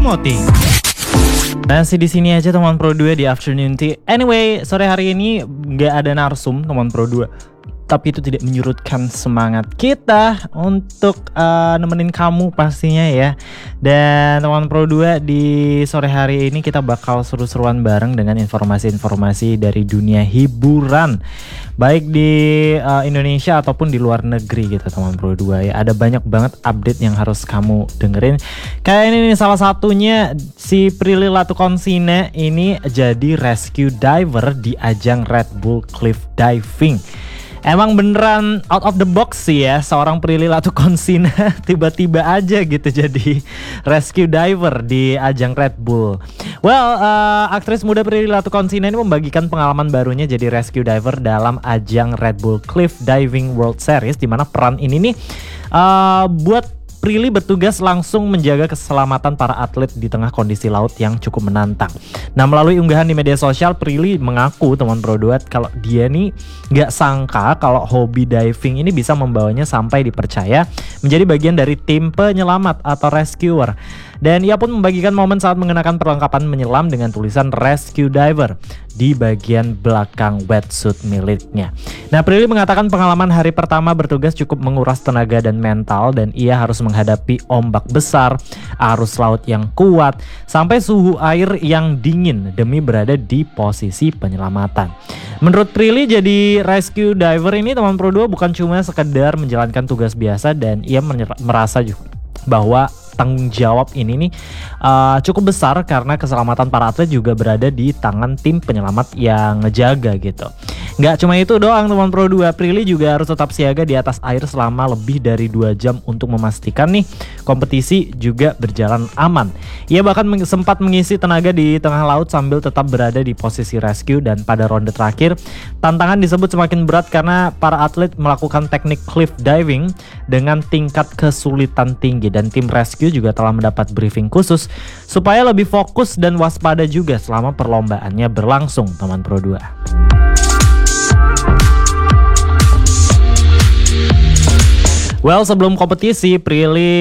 Moti. Masih di sini aja teman Pro 2 di Afternoon Tea. Anyway, sore hari ini nggak ada narsum teman Pro 2. Tapi itu tidak menyurutkan semangat kita untuk nemenin kamu pastinya ya. Dan teman Pro 2 di sore hari ini kita bakal seru-seruan bareng dengan informasi-informasi dari dunia hiburan, baik di Indonesia ataupun di luar negeri gitu teman Pro 2 ya. Ada banyak banget update yang harus kamu dengerin. Kayak ini nih, salah satunya si Prilly Latuconsina ini jadi rescue diver di ajang Red Bull Cliff Diving. Emang beneran out of the box sih ya, seorang Prilly Latuconsina tiba-tiba aja gitu jadi rescue diver di ajang Red Bull. Well, aktris muda Prilly Latuconsina ini membagikan pengalaman barunya jadi rescue diver dalam ajang Red Bull Cliff Diving World Series, di mana peran ini nih buat Prilly bertugas langsung menjaga keselamatan para atlet di tengah kondisi laut yang cukup menantang. Nah, melalui unggahan di media sosial, Prilly mengaku teman Pro 2 kalau dia nih gak sangka kalau hobi diving ini bisa membawanya sampai dipercaya menjadi bagian dari tim penyelamat atau rescuer. Dan ia pun membagikan momen saat mengenakan perlengkapan menyelam dengan tulisan Rescue Diver di bagian belakang wetsuit miliknya. Nah, Prilly mengatakan pengalaman hari pertama bertugas cukup menguras tenaga dan mental, dan ia harus menghadapi ombak besar, arus laut yang kuat, sampai suhu air yang dingin demi berada di posisi penyelamatan. Menurut Prilly, jadi rescue diver ini teman Pro 2 bukan cuma sekedar menjalankan tugas biasa, dan ia merasa juga bahwa tanggung jawab ini nih cukup besar karena keselamatan para atlet juga berada di tangan tim penyelamat yang ngejaga gitu. Nggak cuma itu doang teman Pro 2, Prilly juga harus tetap siaga di atas air selama lebih dari 2 jam untuk memastikan nih kompetisi juga berjalan aman. Ia bahkan sempat mengisi tenaga di tengah laut sambil tetap berada di posisi rescue, dan pada ronde terakhir tantangan disebut semakin berat karena para atlet melakukan teknik cliff diving dengan tingkat kesulitan tinggi, dan tim rescue juga telah mendapat briefing khusus supaya lebih fokus dan waspada juga selama perlombaannya berlangsung teman Pro 2. Well, sebelum kompetisi, Prilly